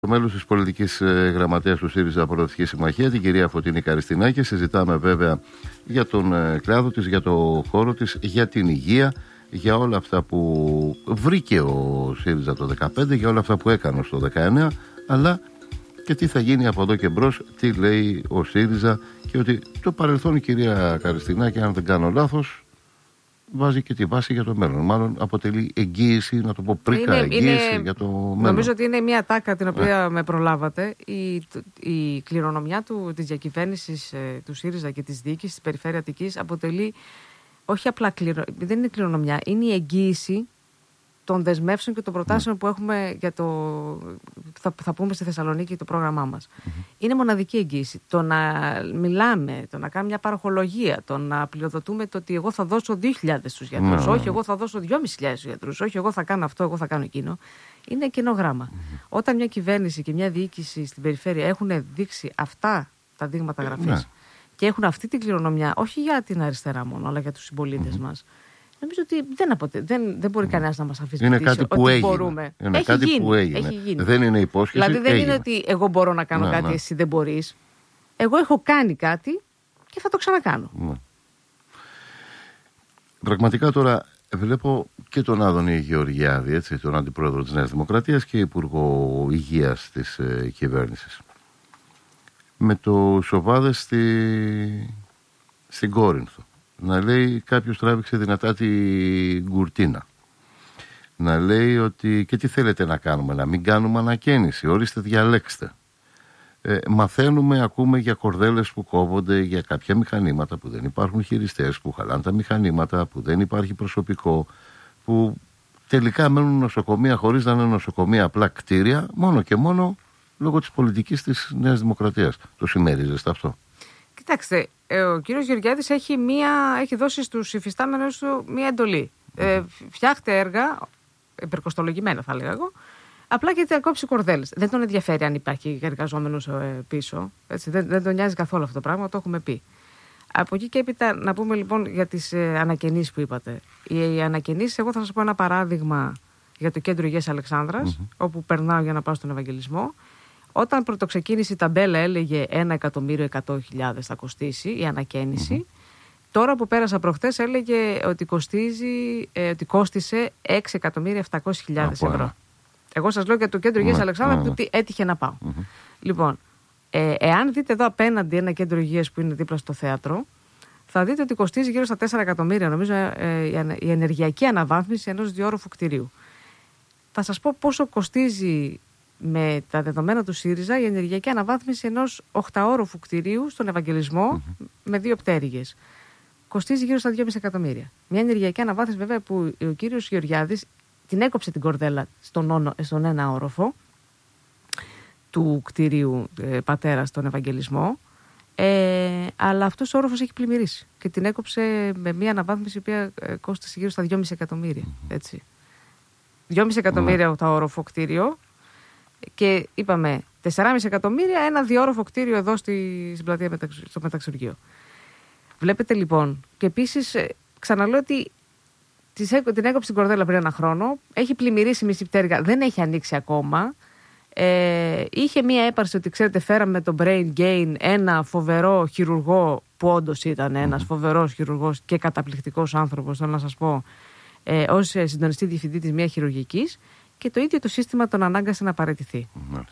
Το μέλος της πολιτικής γραμματέας του ΣΥΡΙΖΑ Προοδευτική Συμμαχία, την κυρία Φωτεινή Καριστινάκη. Συζητάμε βέβαια για τον κλάδο της, για το χώρο της, για την υγεία, για όλα αυτά που βρήκε ο ΣΥΡΙΖΑ το 2015, για όλα αυτά που έκανε στο 2019, αλλά και τι θα γίνει από εδώ και μπρος, τι λέει ο ΣΥΡΙΖΑ, και ότι το παρελθόν, η κυρία Καριστινάκη, αν δεν κάνω λάθος, βάζει και τη βάση για το μέλλον. Μάλλον αποτελεί εγγύηση, να το πω πρίκα, εγγύηση για το μέλλον. Νομίζω ότι είναι μια τάκα την οποία με προλάβατε. Η κληρονομιά της διακυβέρνησης του ΣΥΡΙΖΑ και της διοίκησης της Περιφέρειας Αττικής αποτελεί όχι απλά δεν είναι κληρονομιά, είναι η εγγύηση των δεσμεύσεων και των προτάσεων που έχουμε για το. Θα πούμε στη Θεσσαλονίκη το πρόγραμμά μας. Είναι μοναδική εγγύηση. Το να μιλάμε, το να κάνουμε μια παροχολογία, το να πληροδοτούμε το ότι εγώ θα δώσω 2.000 στους γιατρούς, όχι εγώ θα δώσω 2.500 στους γιατρούς, όχι εγώ θα κάνω αυτό, εγώ θα κάνω εκείνο. Είναι κενό γράμμα. Όταν μια κυβέρνηση και μια διοίκηση στην περιφέρεια έχουν δείξει αυτά τα δείγματα γραφής και έχουν αυτή την κληρονομιά, όχι για την αριστερά μόνο, αλλά για τους συμπολίτες μας. Νομίζω ότι δεν μπορεί κανένας να μας αμφισβητήσει. Είναι κάτι που έγινε. Μπορούμε. Είναι κάτι που έγινε. Έχει γίνει. Δεν είναι υπόσχεση. Δηλαδή δεν είναι ότι εγώ μπορώ να κάνω κάτι, εσύ δεν μπορείς. Εγώ έχω κάνει κάτι και θα το ξανακάνω. Πραγματικά τώρα βλέπω και τον Άδωνη Γεωργιάδη, έτσι, τον αντιπρόεδρο της Νέας Δημοκρατίας και υπουργό υγείας της κυβέρνησης, με το Σοβάδες στην Κόρινθο. Να λέει κάποιος τράβηξε δυνατά την κουρτίνα. Να λέει ότι και τι θέλετε να κάνουμε, να μην κάνουμε ανακαίνιση, ορίστε διαλέξτε. Μαθαίνουμε, ακούμε για κορδέλες που κόβονται, για κάποια μηχανήματα που δεν υπάρχουν χειριστές, που χαλάνε τα μηχανήματα, που δεν υπάρχει προσωπικό, που τελικά μένουν νοσοκομεία χωρίς να είναι νοσοκομεία, απλά κτίρια, μόνο και μόνο λόγω της πολιτικής της Νέας Δημοκρατίας. Το συμμερίζεστε αυτό? Κοιτάξτε, ο κύριος Γεωργιάδης έχει δώσει στους υφιστάμενους του μία εντολή. Φτιάχτε έργα, υπερκοστολογημένα θα λέγα εγώ, απλά γιατί θα κόψει κορδέλες. Δεν τον ενδιαφέρει αν υπάρχει εργαζόμενος πίσω. Έτσι, δεν τον νοιάζει καθόλου αυτό το πράγμα, το έχουμε πει. Από εκεί και έπειτα να πούμε λοιπόν για τις ανακαινήσεις που είπατε. Οι ανακαινήσεις, εγώ θα σας πω ένα παράδειγμα για το κέντρο υγείας Αλεξάνδρας, όπου περνάω για να πάω στον Ευαγγελισμό. Όταν πρωτοξεκίνησε η ταμπέλα έλεγε 1.100.000 θα κοστίσει η ανακαίνιση. Τώρα που πέρασα προχθές έλεγε ότι κόστισε 6.700.000 ευρώ. Εγώ σας λέω για το κέντρο υγείας Αλεξάνδρα ότι έτυχε να πάω. Λοιπόν, εάν δείτε εδώ απέναντι ένα κέντρο υγείας που είναι δίπλα στο θέατρο, θα δείτε ότι κοστίζει γύρω στα 4 εκατομμύρια νομίζω η ενεργειακή αναβάθμιση ενός διόροφου κτηρίου. Θα σας πω πόσο κοστίζει με τα δεδομένα του ΣΥΡΙΖΑ η ενεργειακή αναβάθμιση ενός 8όροφου κτηρίου στον Ευαγγελισμό με 2 πτέρυγες. Κοστίζει γύρω στα 2,5 εκατομμύρια. Μια ενεργειακή αναβάθμιση βέβαια που ο κύριος Γεωργιάδης την έκοψε την κορδέλα στον ένα όροφο του κτηρίου πατέρα στον Ευαγγελισμό, αλλά αυτός ο όροφος έχει πλημμυρίσει και την έκοψε με μια αναβάθμιση η οποία κόστησε γύρω στα 2,5 εκατομμύρια. Έτσι. 2,5 εκατομμύρια το όροφο κτίριο. Και είπαμε 4,5 εκατομμύρια ένα διόροφο κτίριο εδώ στην πλατεία στο Μεταξουργείο. Βλέπετε λοιπόν, και επίσης ξαναλέω ότι την έκοψε την κορδέλα πριν ένα χρόνο, έχει πλημμυρίσει μισή πτέρυγα, δεν έχει ανοίξει ακόμα. Είχε μία έπαρση ότι ξέρετε φέραμε το Brain Gain, ένα φοβερό χειρουργό που όντως ήταν ένας φοβερός χειρουργός και καταπληκτικός άνθρωπος, θέλω να σας πω, ως συντονιστή διευθυντή της μία χειρουργικής. Και το ίδιο το σύστημα τον ανάγκασε να παραιτηθεί.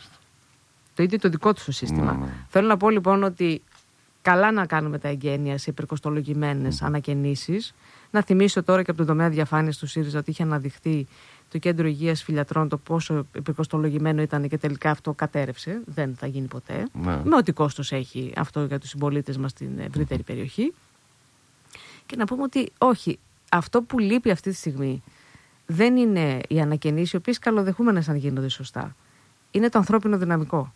Το ίδιο το δικό του το σύστημα. Θέλω να πω λοιπόν ότι καλά να κάνουμε τα εγγένεια σε υπερκοστολογημένες ανακαινήσεις. Να θυμίσω τώρα και από τον τομέα διαφάνειας του ΣΥΡΙΖΑ ότι είχε αναδειχθεί το κέντρο υγείας Φιλιατρών το πόσο υπερκοστολογημένο ήταν και τελικά αυτό κατέρευσε. Δεν θα γίνει ποτέ. Με ό,τι κόστος έχει αυτό για τους συμπολίτες μας στην ευρύτερη περιοχή. Και να πούμε ότι όχι, αυτό που λείπει αυτή τη στιγμή δεν είναι οι ανακαινήσεις, οι οποίες καλοδεχούμενες αν γίνονται σωστά. Είναι το ανθρώπινο δυναμικό.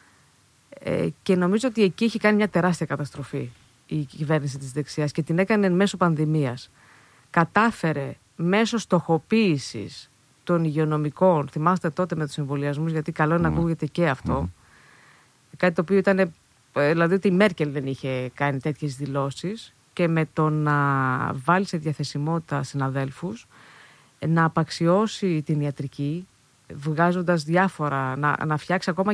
Και νομίζω ότι εκεί έχει κάνει μια τεράστια καταστροφή η κυβέρνηση της δεξιάς και την έκανε μέσω πανδημίας. Κατάφερε μέσω στοχοποίησης των υγειονομικών, θυμάστε τότε με τους εμβολιασμούς, γιατί καλό είναι να ακούγεται και αυτό. Κάτι το οποίο ήταν, δηλαδή ότι η Μέρκελ δεν είχε κάνει τέτοιες δηλώσεις, και με το να βάλει σε διαθεσιμότητα συναδέλφους, να απαξιώσει την ιατρική, βγάζοντας διάφορα, να φτιάξει ακόμα